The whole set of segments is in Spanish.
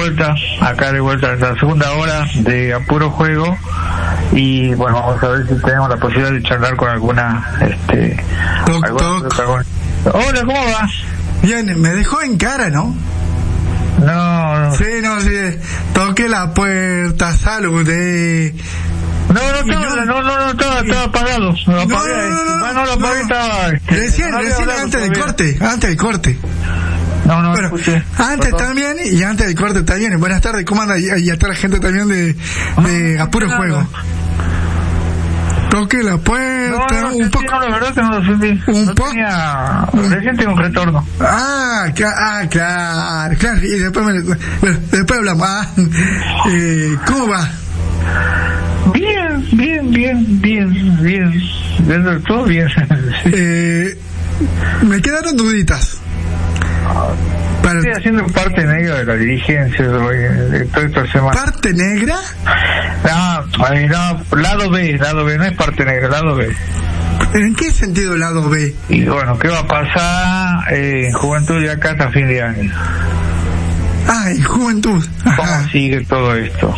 vuelta en la segunda hora de Apuro Juego, y bueno, vamos a ver si tenemos la posibilidad de charlar con alguna protagonista. Hola, ¿cómo va? Bien, me dejó en cara, ¿no? No. Sí, toque la puerta, saludé. No, estaba apagado. Lo apagué. No, lo apagué, estaba... Recién antes del corte. No, bueno, escuché. Antes también, y antes del corte también. Buenas tardes, ¿cómo anda? Y está la gente también de Apuro Juego. Toque la puerta, un poco. No, la verdad que no lo sentí. Recién tengo un retorno. Claro. Y después hablamos. ¿Cómo va? Bien. Dentro de todo bien. Me quedaron duditas. Estoy haciendo parte negra de la dirigencia de toda esta semana. ¿Parte negra? No, lado B, no es parte negra, lado B. ¿En qué sentido lado B? Y bueno, ¿qué va a pasar en Juventud de acá hasta fin de año? En Juventud. ¿Cómo sigue todo esto?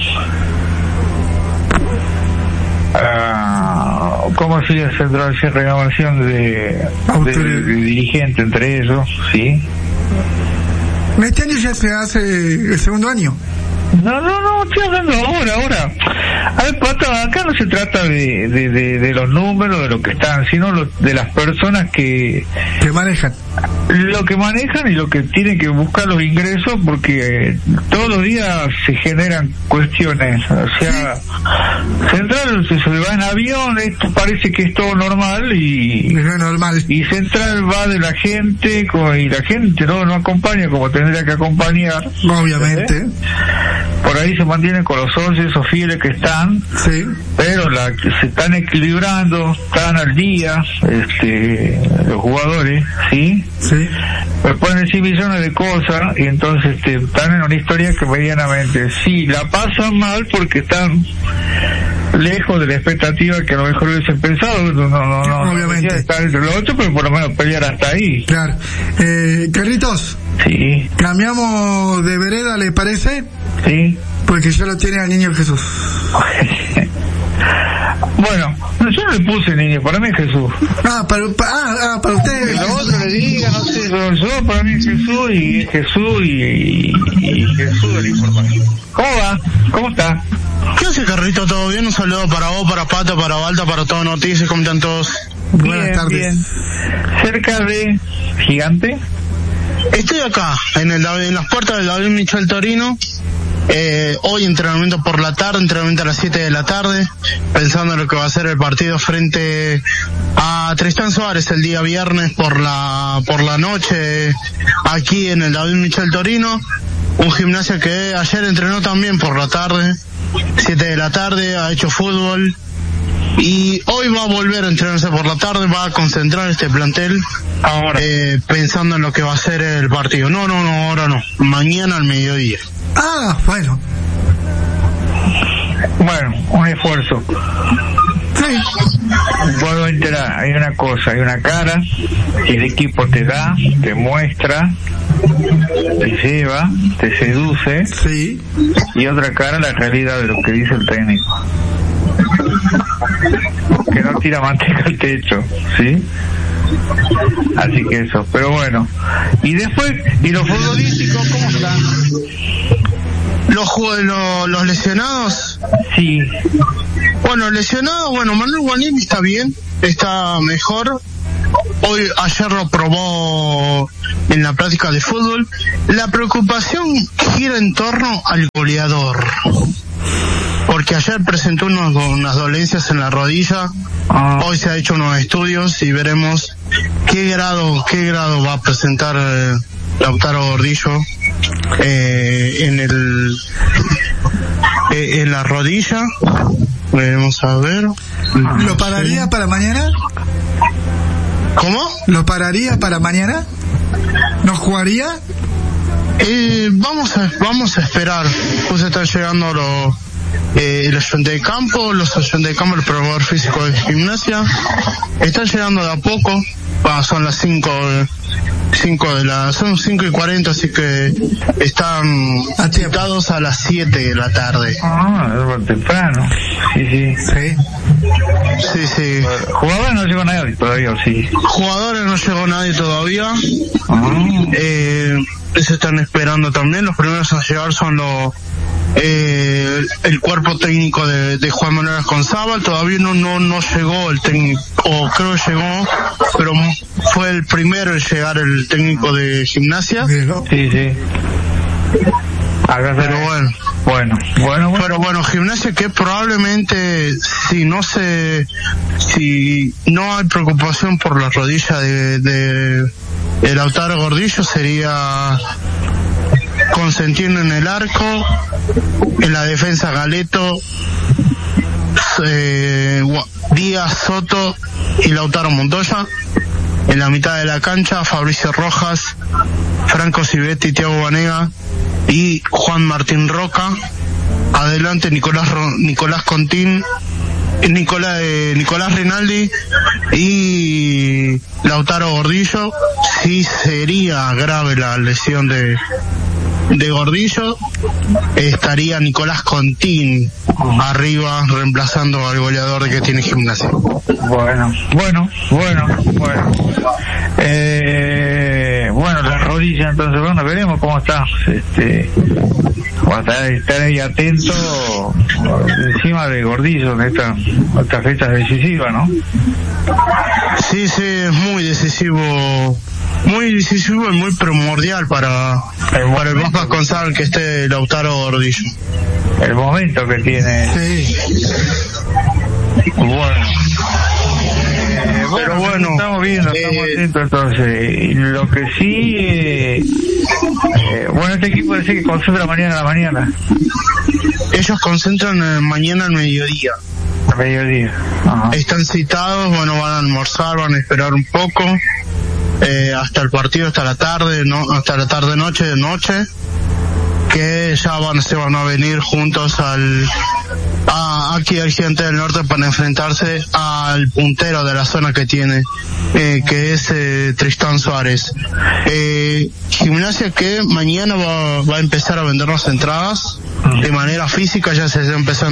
¿Cómo sigue la renovación de dirigente entre ellos? ¿Sí? Este año ya se hace el segundo año. No, estoy hablando ahora. A ver, Pato, acá no se trata de los números, de lo que están, sino de las personas que manejan. Lo que manejan y lo que tienen que buscar los ingresos, porque todos los días se generan cuestiones. O sea, Central se va en avión, esto parece que es todo normal y Central va de la gente y la gente no acompaña como tendría que acompañar. Obviamente. Por ahí se mantienen con los socios o fieles que están, pero se están equilibrando, están al día, los jugadores, ¿sí? Pero pueden decir millones de cosas y entonces están en una historia que medianamente la pasan mal porque están lejos de la expectativa que a lo mejor hubiesen pensado. No obviamente estar entre los otros, pero por lo menos pelear hasta ahí. Claro. Carlitos, cambiamos de vereda, ¿le parece? Sí. Porque ya lo tiene al Niño Jesús. Bueno, yo no le puse niño, para mí es Jesús. Para usted. Que lo otro le diga, no sé, yo para mí es Jesús y es Jesús y Jesús de la información. ¿Cómo va? ¿Cómo está? ¿Qué hace, Carlito? ¿Todo bien? Un saludo para vos, para Pata, para Balta, para todas noticias, ¿cómo están todos? Buenas tardes. Bien. Cerca de Gigante. Estoy acá, en las puertas del David Michel Torino. Hoy entrenamiento por la tarde, entrenamiento a las 7 de la tarde, pensando en lo que va a ser el partido frente a Tristán Suárez el día viernes por la noche, aquí en el David Michel Torino. Un gimnasio que ayer entrenó también por la tarde, 7 de la tarde, ha hecho fútbol. Y hoy va a volver a entrenarse por la tarde, va a concentrar este plantel ahora, pensando en lo que va a ser el partido. No, ahora no, mañana al mediodía. Bueno, un esfuerzo. Vuelvo a enterar, hay una cosa, hay una cara que el equipo te da, te muestra, te lleva, te seduce, y otra cara, la realidad de lo que dice el técnico, que no tira manteca al techo, ¿sí? Así que eso, pero bueno. Y después, ¿y los futbolísticos cómo están? Los lesionados. Sí. Bueno, Manuel Guanini está bien, está mejor. Ayer lo probó en la práctica de fútbol. La preocupación gira en torno al goleador, porque ayer presentó unas dolencias en la rodilla. Hoy se ha hecho unos estudios y veremos qué grado va a presentar Lautaro Gordillo en la rodilla. Veremos a ver. ¿Lo pararía para mañana? ¿Cómo? ¿Lo pararía para mañana? ¿No jugaría? Vamos a esperar. Pues están llegando el ayudante de campo, los ayudantes de campo, el preparador físico de Gimnasia. Están llegando de a poco, son las 5 son 5:40, así que están citados a las 7 de la tarde. Es temprano. Sí. ¿Jugadores no llegó nadie todavía, o sí? Jugadores no llegó nadie todavía. Se están esperando también. Los primeros a llegar son el cuerpo técnico de Juan Manuel Asconzábal. Todavía no llegó el técnico, o creo que llegó, pero fue el primero en llegar el técnico de Gimnasia. Sí. Pero bueno, Gimnasia que probablemente si no hay preocupación por la rodilla de Lautaro Gordillo, sería Consentino en el arco, en la defensa Galeto, Díaz, Soto y Lautaro Montoya. En la mitad de la cancha Fabricio Rojas, Franco Civetti, Thiago Banega y Juan Martín Roca. Adelante Nicolás Contín, Nicolás Rinaldi y Lautaro Gordillo. Si sería grave la lesión de Gordillo, estaría Nicolás Contín arriba reemplazando al goleador que tiene Gimnasia. Bueno, la rodilla, entonces veremos cómo está. Estar ahí atento encima de Gordillo en esta fecha decisiva, ¿no? Sí, es muy decisivo y muy primordial para el Bajo Asconzábal que esté Lautaro Gordillo. El momento que tiene. Sí. Pero bueno, estamos viendo, estamos atentos entonces. Lo que sí, este equipo dice que concentra mañana a la mañana. Ellos concentran mañana al mediodía. Ajá. Están citados, van a almorzar, van a esperar un poco, hasta el partido, hasta la tarde, noche, que ya se van a venir juntos aquí al Gigante del Norte para enfrentarse al puntero de la zona que tiene, que es Tristán Suárez. Gimnasia que mañana va a empezar a vender las entradas de manera física, ya se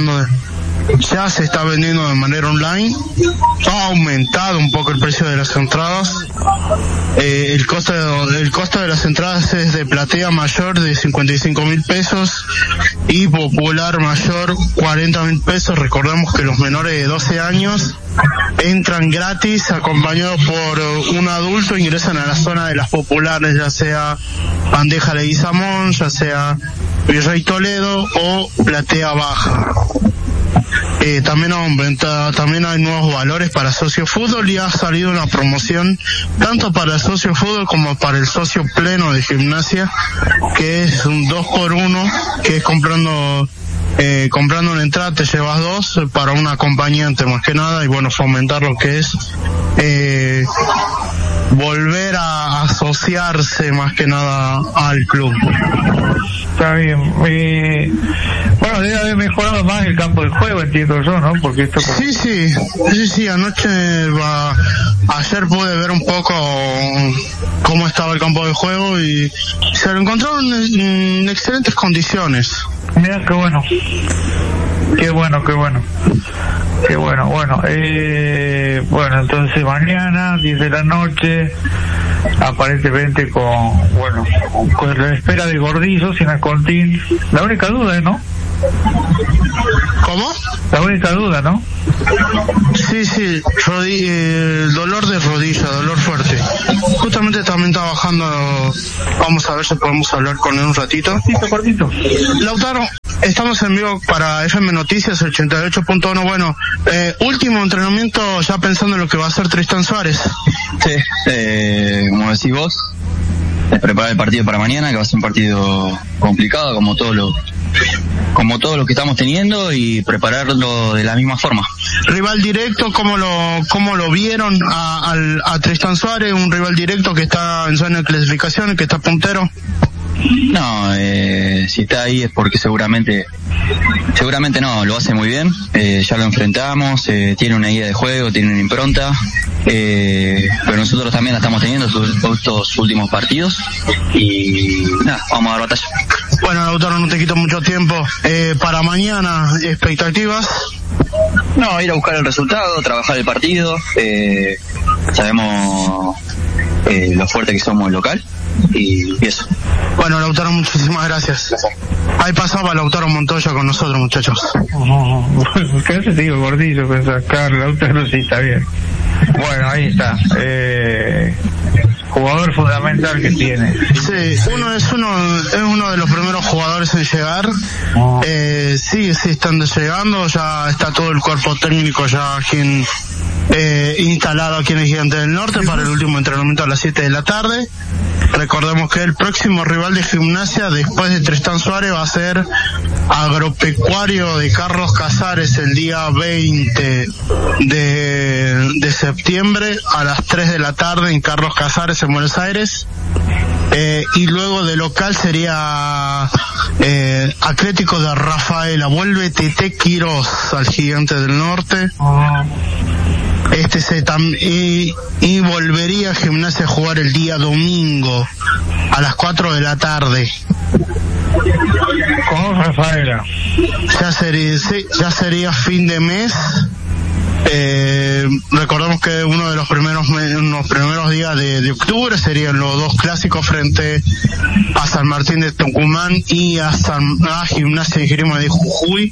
está vendiendo de manera online. Ha aumentado un poco el precio de las entradas. El costo de las entradas es de platea mayor de 55.000 pesos y popular mayor 40.000 pesos. Recordemos que los menores de 12 años entran gratis acompañados por un adulto, ingresan a la zona de las populares, ya sea Bandeja Leguizamón, ya sea Virrey Toledo o platea baja. También hay nuevos valores para socio fútbol y ha salido una promoción tanto para el socio fútbol como para el socio pleno de Gimnasia, que es un 2x1, que es comprando una entrada te llevas 2 para un acompañante más que nada, y fomentar lo que es volver a asociarse más que nada al club. Está bien. Debe haber mejorado más el campo de juego, entiendo yo, ¿no? Porque esto Sí, ayer pude ver un poco cómo estaba el campo de juego y se lo encontraron en excelentes condiciones. Mira, qué bueno. Entonces mañana 10 de la noche, aparentemente con la espera de Gordillo, sin Contín. La única duda, ¿no? ¿Cómo? La única duda, ¿no? Sí, dolor de rodilla, dolor fuerte. Justamente también está bajando, vamos a ver si podemos hablar con él un ratito. Cortito. Lautaro, estamos en vivo para FM Noticias 88.1. Último entrenamiento ya pensando en lo que va a hacer Tristán Suárez. Sí, como decís vos, es preparar el partido para mañana, que va a ser un partido complicado como todos los que estamos teniendo, y prepararlo de la misma forma. Rival directo, ¿cómo lo vieron a Tristán Suárez? Un rival directo que está en zona de clasificación, que está puntero. No, si está ahí es porque seguramente no, lo hace muy bien, ya lo enfrentamos, tiene una idea de juego, tiene una impronta, pero nosotros también la estamos teniendo estos últimos partidos y nada, vamos a dar batalla. Bueno, Lautaro, no te quito mucho tiempo. Para mañana, ¿expectativas? No, ir a buscar el resultado, trabajar el partido, sabemos lo fuerte que somos local y eso. Bueno, Lautaro, muchísimas gracias. Ahí pasaba Lautaro Montoya con nosotros, muchachos. ¿Qué te digo, Gordillo? Pensar, Lautaro sí está bien. Bueno, ahí está. Jugador fundamental que tiene. Sí, es uno de los primeros jugadores en llegar. Sí, están llegando, ya está todo el cuerpo técnico ya aquí instalado aquí en el Gigante del Norte para el último entrenamiento a las 7 de la tarde. Recordemos que el próximo rival de Gimnasia después de Tristán Suárez va a ser Agropecuario de Carlos Casares el día 20 de septiembre a las 3 de la tarde en Carlos Casares en Buenos Aires. Y luego de local sería Atlético de Rafaela. Vuelve Tete Quirós al Gigante del Norte. Y volvería a Gimnasia a jugar el día domingo a las 4 de la tarde. ¿Cómo, Rafaela? Ya sería fin de mes. Recordemos que uno de los primeros días de octubre serían los dos clásicos frente a San Martín de Tucumán y a Gimnasia y Esgrima de Jujuy.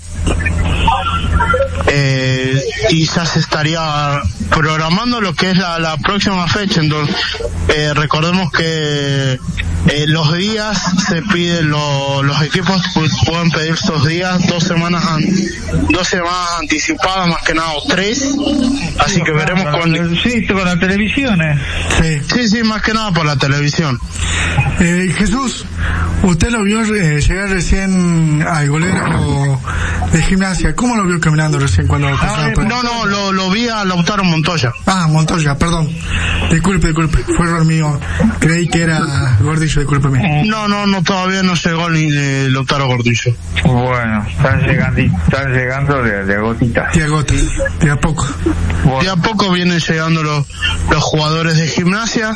Y ya se estaría programando lo que es la próxima fecha. Entonces, recordemos que los días se piden, los equipos pueden pedir estos días 2 semanas anticipadas, más que nada, o 3. Así que veremos cuándo. Sí, con la televisión, Sí, más que nada por la televisión. Jesús, usted lo vio llegar recién al golero de Gimnasia. ¿Cómo lo vio caminando recién cuando pasaba por... No, lo vi a Lautaro Montoya. Montoya, perdón. Disculpe, fue error mío. Creí que era Gordillo, discúlpeme. No, todavía no llegó ni Lautaro Gordillo. Bueno, están llegando de gotitas. De a poco. Bueno. De a poco vienen llegando los jugadores de Gimnasia.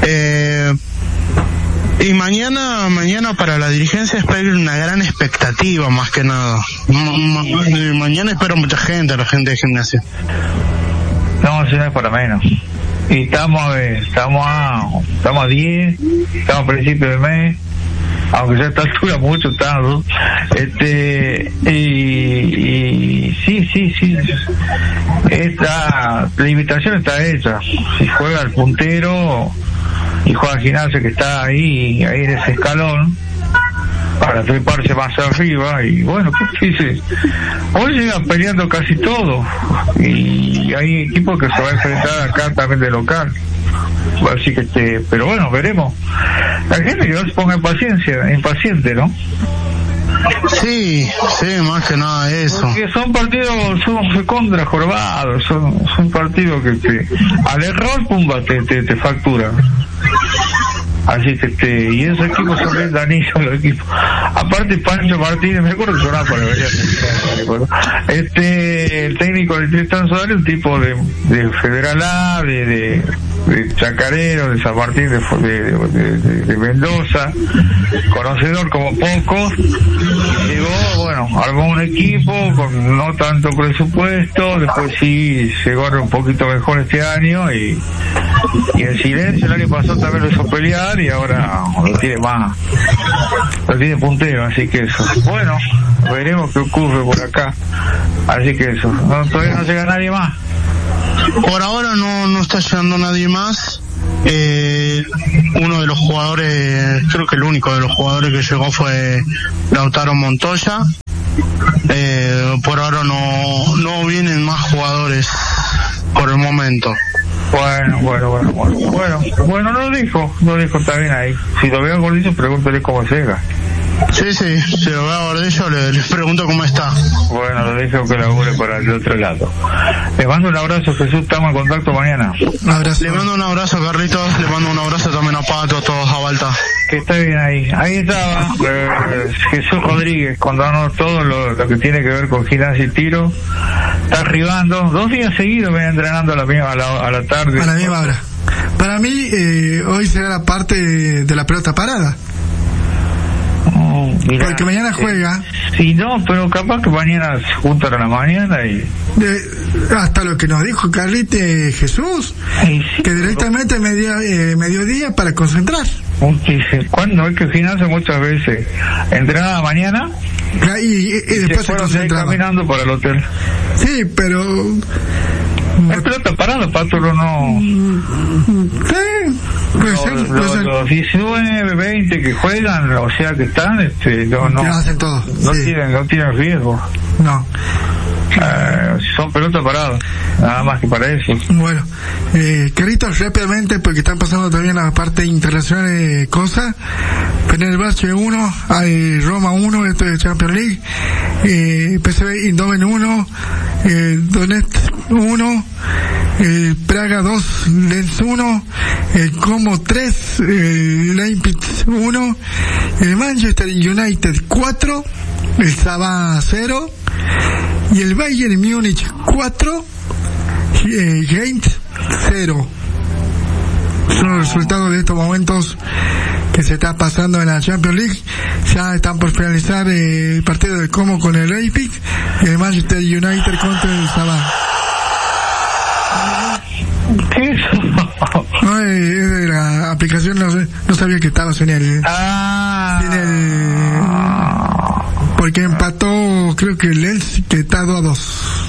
Y mañana para la dirigencia espero una gran expectativa, más que nada. Mañana espero mucha gente, la gente de Gimnasia. No, si no es para menos. Y estamos a 10, estamos a principios del mes, aunque ya a esta altura mucho tarde. Y sí. La invitación está hecha. Si juega el puntero y juega Gimnasia que está ahí en ese escalón para treparse más arriba, y bueno, ¿qué dice? Hoy llega peleando casi todo y hay equipos que se va a enfrentar acá también de local, así que pero bueno, veremos. La gente que no se ponga impaciente, ¿no? Sí, más que nada eso. Porque son partidos, son contra jorbados, son partidos que al error, pumba, te facturan. Así que y esos equipos son bien dañinos, los equipos. Aparte, Pancho Martínez, me acuerdo que sonaba para ver, el técnico de Tristán Suárez, un tipo de Federal A, de Chacarero, de San Martín, de Mendoza, conocedor como pocos. Llegó, bueno, armó un equipo con no tanto presupuesto, después sí se corre un poquito mejor este año, y en silencio el año pasado también lo hizo pelear, y ahora lo tiene puntero, así que eso. Bueno, veremos qué ocurre por acá, así que eso. Todavía no llega nadie más. Por ahora no está llegando nadie más. Uno de los jugadores, creo que el único de los jugadores que llegó fue Lautaro Montoya. Por ahora no vienen más jugadores por el momento. Bueno, no lo dijo también ahí. Si lo veo Gordillo, pregúntale cómo llega. Sí, si lo veo a Bordillo les pregunto cómo está. Bueno, lo dejo que labure para el otro lado. Le mando un abrazo, Jesús, estamos en contacto mañana. Abrazo. Le mando un abrazo, Carlitos, le mando un abrazo también a Pato, a todos, a Balta. Que está bien ahí. Ahí estaba Jesús Rodríguez contándonos todo lo que tiene que ver con gimnasia y tiro. Está arribando, 2 días seguidos viene entrenando a la tarde. A la misma hora. Para mí, hoy será la parte de la pelota parada. Mirá, porque mañana juega. Sí, no, pero capaz que mañana se juntan a la mañana y... hasta lo que nos dijo Carlite Jesús, sí, que directamente mediodía para concentrar. Cuando es que el gimnasio muchas veces entrenaba mañana y después se concentraba caminando para el hotel. Sí, pero... Es pelota parada, Pato, no... Sí, puede ser. Los 19, 20 que juegan, o sea que están, no hacen todo. No, sí. no tienen riesgo. No. Son pelotas paradas, nada más que para eso. Bueno, Carlitos, rápidamente, porque están pasando también la parte internacional de cosas. Fenerbahce 1, hay Roma 1, esto es Champions League, PSV Eindhoven 1, Donetsk 1, Praga 2, Lens 1, Como 3, Leipzig 1, Manchester United 4, el Sabah 0, y el Bayern Múnich 4, Gent 0. Son los resultados de estos momentos que se está pasando en la Champions League. Ya están por finalizar el partido de Como con el Leipzig y el Manchester United contra el Sabah. ¿Qué es eso? No, es de la aplicación, no sabía que estabas en el... porque empató, creo que el Lens, que está 2-2.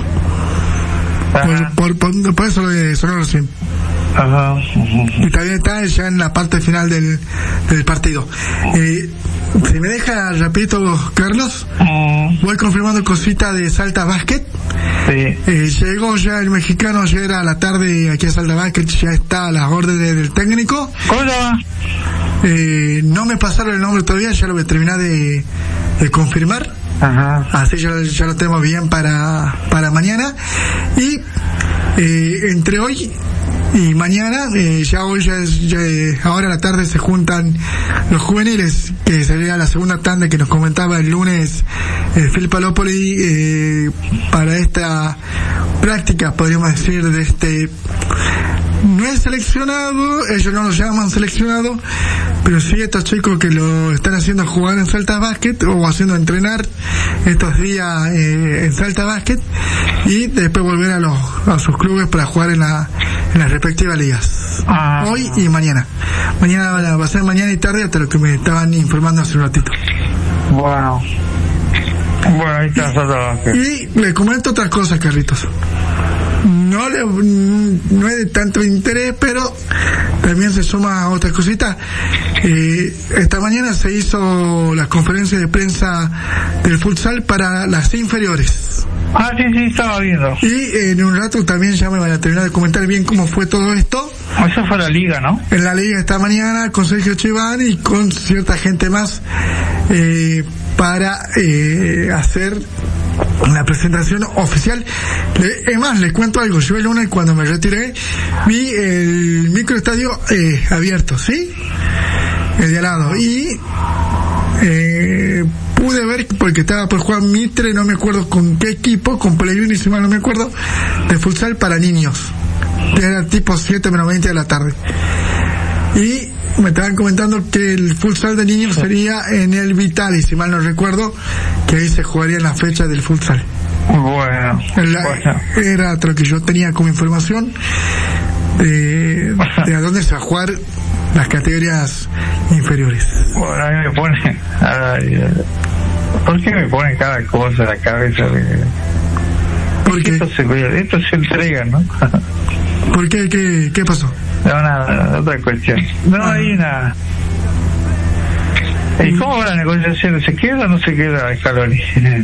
Por eso lo sonó recién. Ajá. Y también está ya en la parte final del partido. Si me deja rapidito, Carlos, voy confirmando cosita de Salta Basket. Sí. Llegó ya el mexicano ayer a la tarde aquí a Salta Basket, ya está a las órdenes del técnico. ¿Cómo se llama? No me pasaron el nombre todavía, ya lo voy a terminar de confirmar. Ajá. Así ya lo tenemos bien para mañana. Y entre hoy y mañana, ahora a la tarde se juntan los juveniles, que sería la segunda tanda que nos comentaba el lunes Phil Palopoli, para esta práctica, podríamos decir, de este... No es seleccionado, ellos no lo llaman seleccionado, pero sí estos chicos que lo están haciendo jugar en Salta Basket o haciendo entrenar estos días en Salta Basket, y después volver a sus clubes para jugar en las respectivas ligas. Hoy y mañana. Mañana va a ser mañana y tarde, hasta lo que me estaban informando hace un ratito. Bueno, ahí está Salta Basket. Y le comento otras cosas, Carlitos. No es de tanto interés, pero también se suma a otras cositas. Esta mañana se hizo la conferencia de prensa del futsal para las inferiores. Sí, estaba viendo. Y en un rato también ya me van a terminar de comentar bien cómo fue todo esto. Eso fue la liga, ¿no? En la liga esta mañana con Sergio Chiván y con cierta gente más, para hacer la presentación oficial. Además, les cuento algo. Yo el lunes, cuando me retiré, vi el microestadio abierto, ¿sí? El de al lado. Y pude ver, porque estaba por jugar Mitre, no me acuerdo con qué equipo, con Pellegrini, si mal no me acuerdo, de futsal para niños. Era tipo 7:20 de la tarde. Y me estaban comentando que el futsal de niños sería en el Vitali, si mal no recuerdo, que ahí se jugaría en la fecha del futsal. Bueno. Era lo que yo tenía como información de a dónde se va a jugar las categorías inferiores. Bueno, a mí me pone... ¿Por qué me pone cada cosa en la cabeza? Porque esto se entrega, ¿no? ¿Por qué? ¿Qué pasó? No, nada, otra cuestión. No hay nada. ¿Y cómo va la negociación? ¿Se queda o no se queda Scaloni?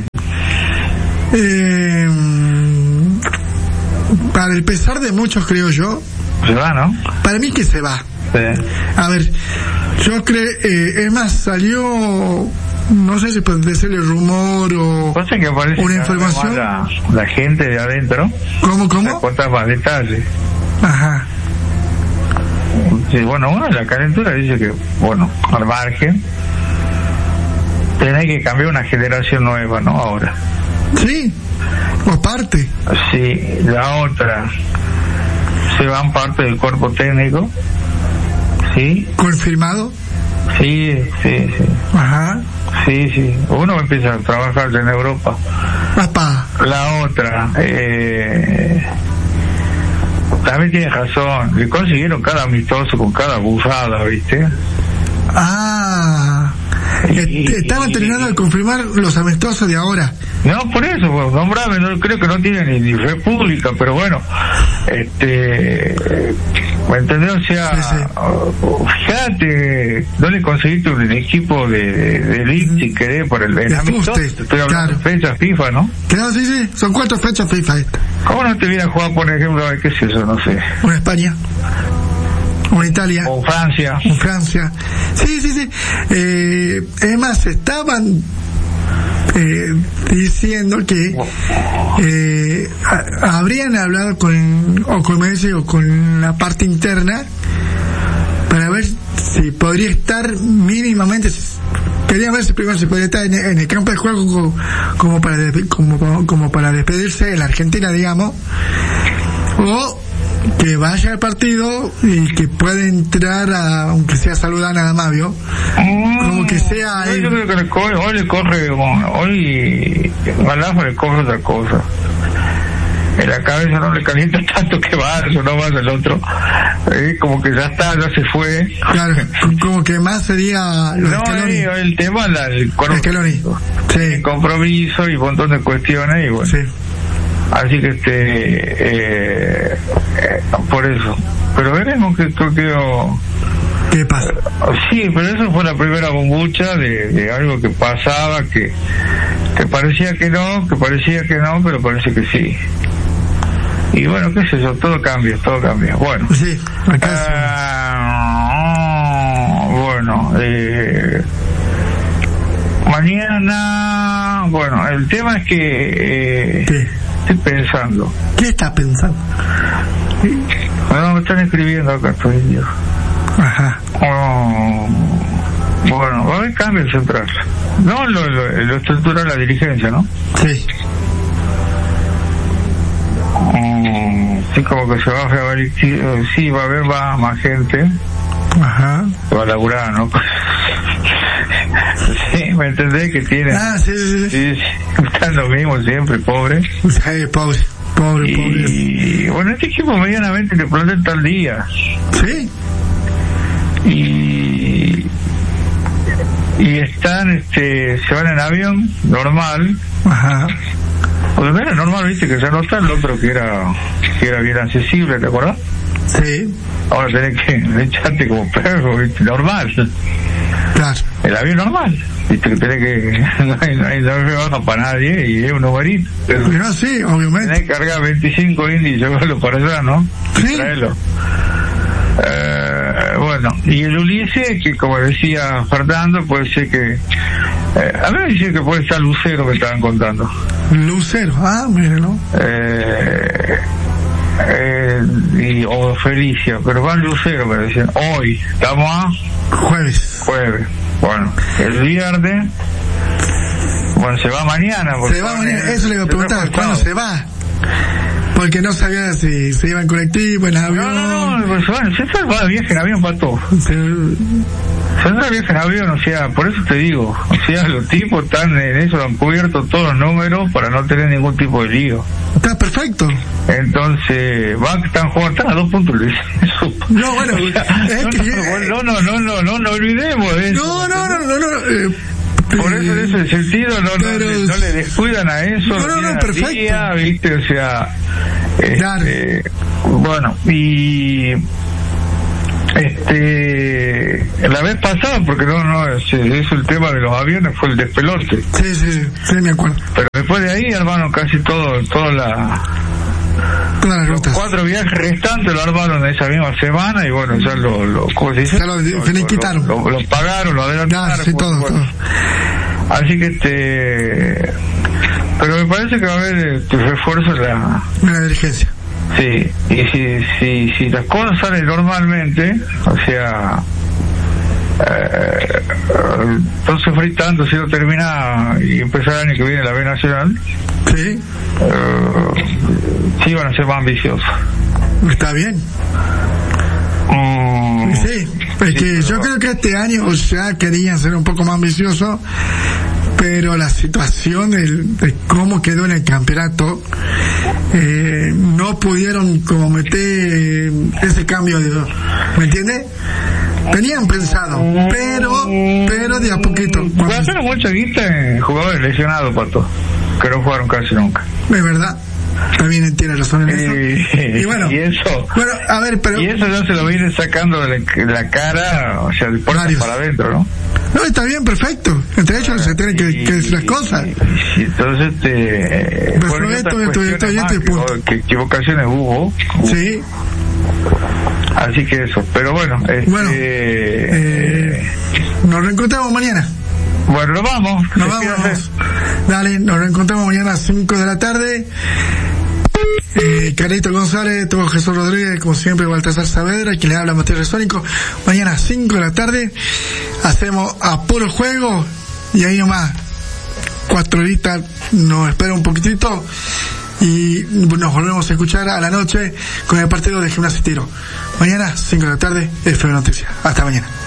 Para el pesar de muchos, creo yo. Se va, ¿no? Para mí que se va. Sí. A ver, yo creo, es más, salió no sé si puede decirle rumor o cosa que aparece una información. La gente de adentro. ¿Cómo? Cuentas más detalles. Ajá. Sí, bueno, uno en la calentura dice que, bueno, al margen, tenés que cambiar una generación nueva, ¿no? Ahora. Sí, o parte. Sí, la otra, se van parte del cuerpo técnico, ¿sí? ¿Confirmado? Sí. Ajá. Sí. Uno empieza a trabajar en Europa. Papá. La otra, también tienes razón, le consiguieron cada amistoso con cada bufada, ¿viste? Ah, estaban terminando de confirmar los amistosos de ahora. No, por eso, pues, nombrame, no, creo que no tiene ni república, pero bueno, ¿me entendés? O sea, sí. Fíjate, no le conseguiste un equipo de elite, si querés, por el amistoso, estoy hablando de fechas FIFA, ¿no? Claro, sí, son 4 fechas FIFA esta. ¿Cómo no te viene a jugar, por ejemplo, qué es eso? No sé. Una España. Una Italia. O Francia. Sí. Es más, estaban diciendo que habrían hablado con Messi o con la parte interna para ver si podría estar mínimamente. Quería ver si primero se podría estar en el campo de juego como para despedirse de la Argentina, digamos, o que vaya al partido y que pueda entrar aunque sea saludar nada más, ¿vio? Como que sea yo creo que hoy le corre Galazo le corre otra cosa. En la cabeza no le calienta tanto que va, eso no va del otro. Como que ya se fue. Claro, como que más sería no, el tema el compromiso y un montón de cuestiones y bueno. Sí. Así que por eso. Pero veremos ¿qué pasa? Sí, pero eso fue la primera bombucha de algo que pasaba, que parecía que no, pero parece que sí. Y bueno, qué sé yo, todo cambia. Bueno. Sí, bueno, mañana, bueno, el tema es que estoy pensando. ¿Qué estás pensando? No, me están escribiendo acá, estoy yo. Ajá. Bueno, va a haber cambio central. No, lo estructura la dirigencia, ¿no? Sí. Sí, como que se va a reabrir, sí, va a haber más gente. Ajá. Va a laburar, ¿no? Sí, ¿me entendés? Que tiene. Sí. Están lo mismo siempre, pobre. Pobre. Y bueno, este equipo medianamente le presenta al día. Sí. Y están, se van en avión, normal. Ajá. Pues era normal, viste, que ya no está el otro que era bien accesible, ¿te acuerdas? Sí. Ahora tenés que echarte como perro, viste, normal. Claro. El avión normal, viste, que tenés que, no hay baja para nadie y es un numerito. Pero sí, obviamente. Tenés que cargar 25 indios y llevarlo para allá, ¿no? Sí. Traerlo. Bueno, y el Ulises, que como decía Fernando, puede ser que a mí me dice que puede estar Lucero, que estaban contando. Lucero, mírenlo. O Felicia, pero van Lucero, me decían. Hoy, estamos a jueves. Bueno, el viernes, bueno, se va mañana. Se va mañana, eso le iba a preguntar, ¿cuándo se va? Porque no sabía si se iba en colectivo, en avión. No, pues bueno, se va de viaje en avión para todo. Se va de viaje en avión, o sea, por eso te digo, o sea, los tipos están en eso, han cubierto todos los números para no tener ningún tipo de lío. Está perfecto. Entonces, están a 2 puntos, Luis. No, bueno, no olvidemos de eso. No. Por eso en ese sentido no le descuidan a eso, no, perfecto. Día, ¿viste? O sea, claro. Bueno, y la vez pasada, porque eso el tema de los aviones fue el despelote. Sí, me acuerdo. Pero después de ahí, hermano, casi todas las rutas. 4 viajes restantes lo armaron esa misma semana y bueno, ya ¿cómo se dice? Ya lo finiquitaron. Lo pagaron, lo adelantaron. Claro, sí, todo. Así que pero me parece que va a haber refuerzo en la dirigencia. Sí, y si las cosas salen normalmente, o sea, entonces fritando, si no termina y empezar el año que viene la B Nacional, sí, sí van a ser más ambiciosos. Está bien. Sí, es que yo creo que este año ya querían ser un poco más ambiciosos, pero la situación de cómo quedó en el campeonato, no pudieron como meter ese cambio ¿me entiendes? Tenían pensado, pero de a poquito. Gastaron mucha guita en jugadores lesionados, Pato, que no jugaron casi nunca. Es verdad. También tiene razón en eso. Y bueno, a ver, pero y eso ya se lo viene sacando de la cara, o sea, de puertas para adentro, ¿no? No, está bien, perfecto. Entre ellos se tienen que decir las cosas. Entonces, que equivocaciones hubo. Sí. Así que eso, pero bueno. Nos reencontramos mañana. Bueno, nos vamos. Dale, nos reencontramos mañana a las 5 de la tarde. Carlito González, todo Jesús Rodríguez, como siempre, Baltasar Saavedra, quien le habla Mateo Resónico. Mañana a 5 de la tarde hacemos a puro juego y ahí nomás 4 horitas nos espera un poquitito y nos volvemos a escuchar a la noche con el partido de Gimnasia y Tiro. Mañana 5 de la tarde, FM Noticias. Hasta mañana.